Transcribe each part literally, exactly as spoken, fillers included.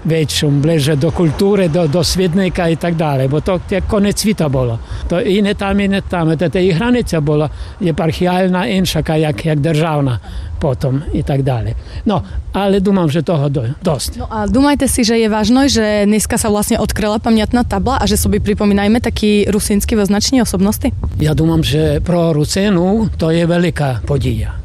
väčšom, bliže do kultúry, do, do Svidníka i tak dále, bo to je konec svita bolo. To iné tam, iné tam. To je i hranica bola eparchiálna, inšaka, jak, jak državná potom i tak dále. No, ale dúmam, že toho do, dosť. No a думаєте si, že je vážno, že dneska sa vlastne odkryla pamiatná tabla a že собі pripomínajme taký rusínsky označení osobnosti? Ja dúmam, že pro Rusinu to je veľká podія.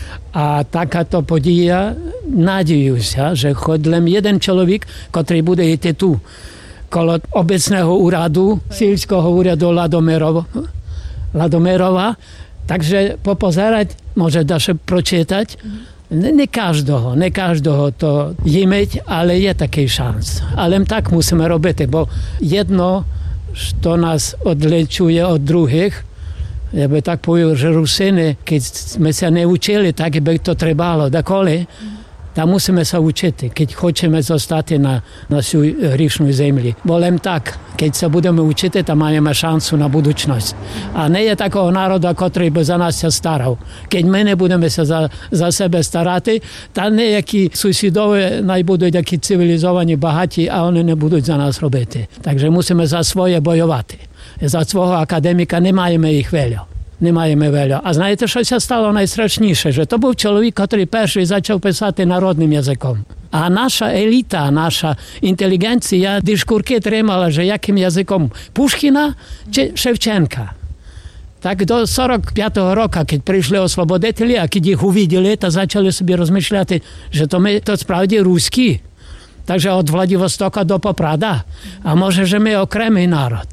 A takáto podія, надіюся, že choď len jeden človek, ktorý bude ísť tu kolo obecného úradu, sílského úradu Ladomerova, Ladomerova, takže popozerať, môže daše pročítať. Ne každého, ne každého to jimeť, ale je taký šans. Ale tak musíme robiť, bo jedno, što nás odlečuje od druhých, ja by tak povedal, že Rusiny, keď sme sa neučili, tak by to trebalo. Dakole, tam musíme sa učiť, keď chceme zostať na našej hriešnej zemli. Bo len tak, keď sa budeme učiť, tam máme šancu na budúcnosť. A nie je takého národa, ktorý by za nás sa staral. Keď my nebudeme sa za, za sebe starať, tam nejakí susedové najbudú takí civilizovaní, bohatí a oni nebudú za nás robiť. Takže musíme za svoje bojovať. Za svojho akademika nemáme ich veľa. Nemáme veľa. A знаєте, що sa stalo najstrašніше? Že to був чоловік, який перший почав писати народним язиком. А наша еліта, наша інтелігенція дискурки тримала, що яким язиком? Пушкіна чи Шевченка? Так до сорок п'ятого року, коли прийшли освободителі, а коли їх увиділи, то почали собі розмишляти, що то ми то справді руські. Takže od Vladivostoka do Poprada. A може, že my okремий народ.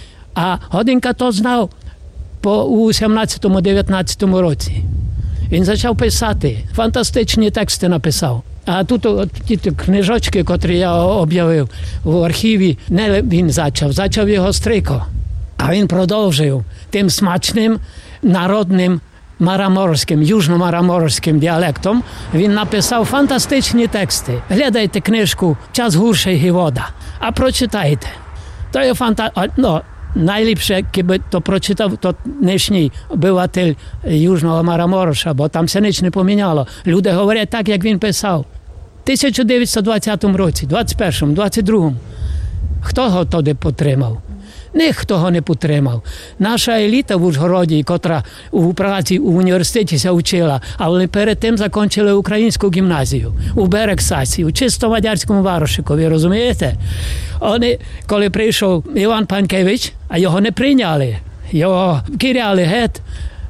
А Годинка то знав по вісімнадцятому дев'ятнадцятому році. Він почав писати, фантастичні тексти написав. А тут ті книжочки, котрі я об'явив в архіві, не він почав, почав його Стрико. А він продовжив тим смачним народним мараморським, южно-мараморським діалектом. Він написав фантастичні тексти. Глядайте книжку «Час гурший вода», а прочитайте. То є фанта... Ну, найліпше, якби то прочитав то днішній обиватель Южного Мараморша, бо там все ніч не поміняло. Люди говорять так, як він писав. В тисяча дев'ятсот двадцятому році, двадцять першому, двадцять другому. Хто його тоді підтримав? Ніхто його не підтримав. Наша еліта в Ужгороді, котра у праці у університеті ся вчила, але перед тим закінчили українську гімназію у Берексасі, у чисто мадярському Варшикові, розумієте? Вони, коли прийшов Іван Панкевич, а його не прийняли, його киряли геть.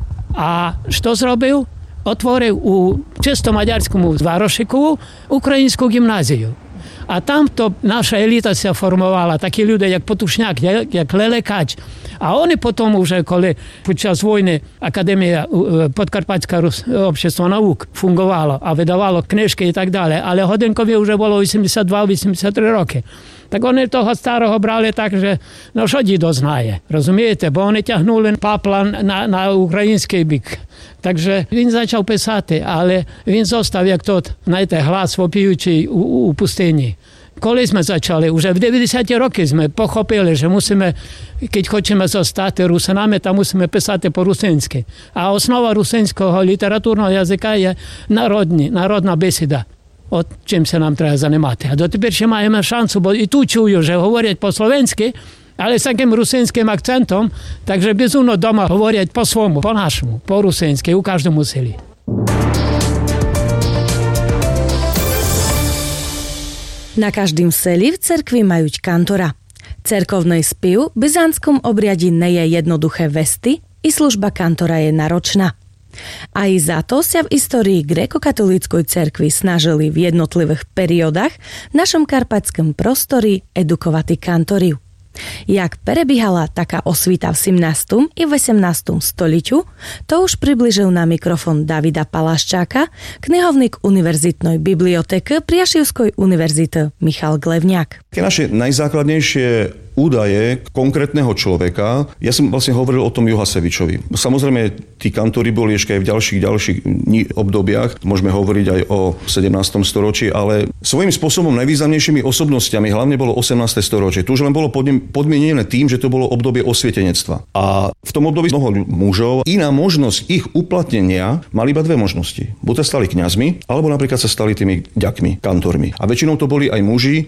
А що зробив? Отворив у чисто мадярському Варшикову українську гімназію. А там то наша еліта ся формувала, такі люди, як Потушняк, як, як Лелекач. А вони потім, вже, коли під час війни Академія, Подкарпатське общество наук фунгувало, а видавало книжки і так далі, але Годинкові вже було вісімдесят два вісімдесят три роки. Так вони того старого брали так, що, ну що дідо знає, розумієте? Бо вони тягнули папла на, на український бік. Takže він почав писати, але він zostaв як тот, знаєте, глас вопіючий у, у пустині. Коли ми почали, вже в дев'ятдесяті роки ми похопили, що мусимо, коли хочемо zostaти русинами, то мусимо писати по-русинськи. А основа русинського літературного язика є народні, народна бесіда. От чим се нам треба займати. А дотепер ще маємо шансу, бо і тут чую, що говорять по-словенськи, ale z takým rusínským akcentom, takže bezumno doma hovoriať po svomu, po našemu, po rusínsky, u každom museli. Na každým seli v cerkvi majú kantora. Cerkovnej spiv v byzantskom obriadi nie je jednoduché vesty i služba kantora je náročná. Aj za to sa v histórii grékokatolíckej cerkvi snažili v jednotlivých periódach v našom karpatskom prostori edukovať kantoriu. Jak prebiehala taká osvita v sedemnástom i osemnástom stoliťu, to už približil na mikrofón Davida Palaščáka, knihovník Univerzitnej bibliotéky Priašivskej univerzity Michal Glevňák. Také naše najzákladnejšie údaje konkrétneho človeka. Ja som vlastne hovoril o tom Juhasevičovi. Samozrejme, tí kantori boli ešte aj v ďalších, ďalších obdobiach. Môžeme hovoriť aj o sedemnástom storočí, ale svojím spôsobom najvýznamnejšími osobnostiami hlavne bolo osemnáste storočie. Tu už len bolo podmienené tým, že to bolo obdobie osvietenectva. A v tom období mnoho mužov, iná možnosť ich uplatnenia mali iba dve možnosti. Buď sa stali kňazmi, alebo napríklad sa stali tými ďakmi, kantormi. A väčšinou to boli aj muži,